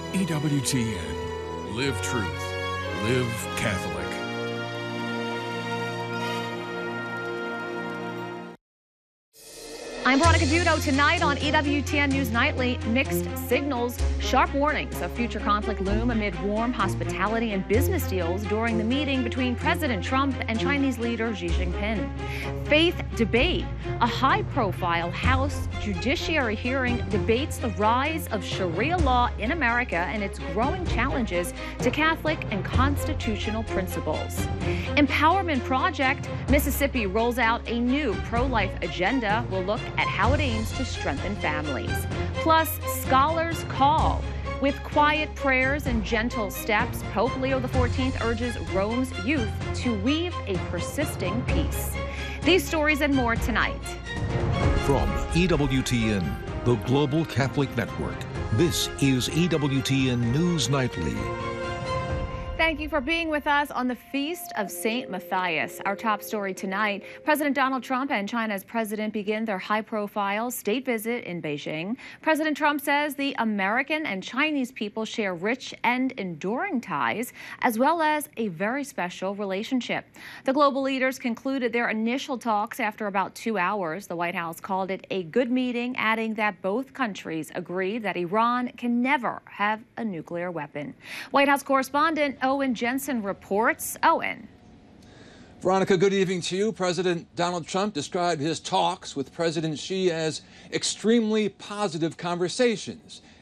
EWTN. Live truth. Live Catholic. I'm Veronica Dudo. Tonight on EWTN News Nightly, mixed signals, sharp warnings of future conflict loom amid warm hospitality and business deals during the meeting between President Trump and Chinese leader Xi Jinping. Faith debate. A high-profile House Judiciary hearing debates the rise of Sharia law in America and its growing challenges to Catholic and constitutional principles. Empowerment Project. Mississippi rolls out a new pro-life agenda. We'll look at how it aims to strengthen families. Plus, Scholars Call. With quiet prayers and gentle steps, Pope Leo XIV urges Rome's youth to weave a persisting peace. These stories and more tonight. From EWTN, the Global Catholic Network, this is EWTN News Nightly. Thank you for being with us on the Feast of St. Matthias. Our top story tonight, President Donald Trump and China's president begin their high-profile state visit in Beijing. President Trump says the American and Chinese people share rich and enduring ties, as well as a very special relationship. The global leaders concluded their initial talks after about 2 hours. The White House called it a good meeting, adding that both countries agreed that Iran can never have a nuclear weapon. White House correspondent Owen Jensen reports. Owen. Veronica, good evening to you. President Donald Trump described his talks with President Xi as extremely positive conversations.